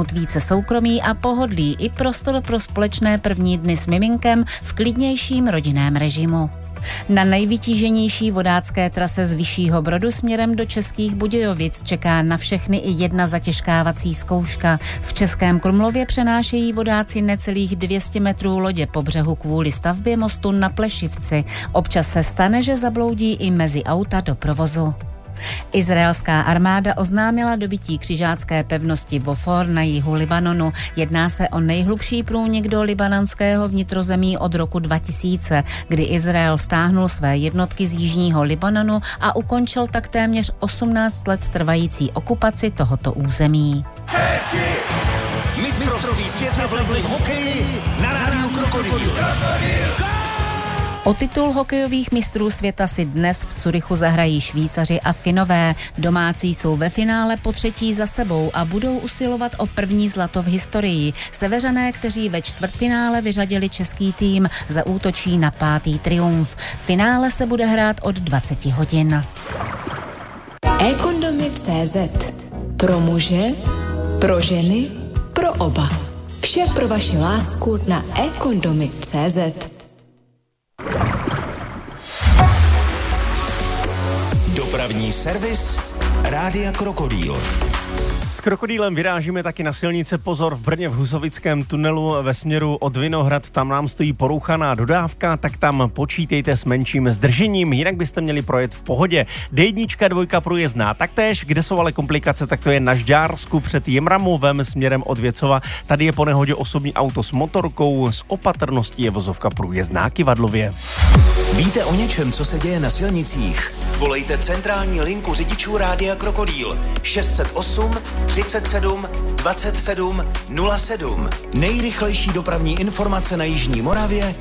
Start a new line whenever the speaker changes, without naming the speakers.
poskytnout více soukromí a pohodlí i prostor pro společné první dny s miminkem v klidnějším rodinném režimu. Na nejvytíženější vodácké trase z Vyššího Brodu směrem do Českých Budějovic čeká na všechny i jedna zatěžkávací zkouška. V Českém Krumlově přenášejí vodáci necelých 200 metrů lodě po břehu kvůli stavbě mostu na Plešivci. Občas se stane, že zabloudí i mezi auta do provozu. Izraelská armáda oznámila dobytí křižácké pevnosti Bofor na jihu Libanonu. Jedná se o nejhlubší průnik do libanonského vnitrozemí od roku 2000, kdy Izrael stáhnul své jednotky z jižního Libanonu a ukončil tak téměř 18 let trvající okupaci tohoto území.
Mistrovství světa v ledním hokeji na rádiu Krokodýl.
O titul hokejových mistrů světa si dnes v Curychu zahrají Švýcaři a Finové. Domácí jsou ve finále po třetí za sebou a budou usilovat o první zlato v historii. Seveřané, kteří ve čtvrtfinále vyřadili český tým, zaútočí na 5. triumf. Finále se bude hrát od 20 hodin.
eKondomy.cz. Pro muže, pro ženy, pro oba. Vše pro vaši lásku na eKondomy.cz.
Dopravní servis Rádia Krokodýl.
S Krokodýlem vyrážíme taky na silnice. Pozor, v Brně v Husovickém tunelu ve směru od Vinohrad, tam nám stojí porouchaná dodávka, tak tam počítejte s menším zdržením, jinak byste měli projet v pohodě. D1, 2 průjezdná taktéž, kde jsou ale komplikace, tak to je na Žďársku před Jimramovem směrem od Věcova. Tady je po nehodě osobní auto s motorkou, s opatrností je vozovka průjezdná Kyvadlově.
Víte o něčem, co se děje na silnicích? Volejte centrální linku řidičů Rádia Krokodýl 608 37 27 07. Nejrychlejší dopravní informace na Jižní Moravě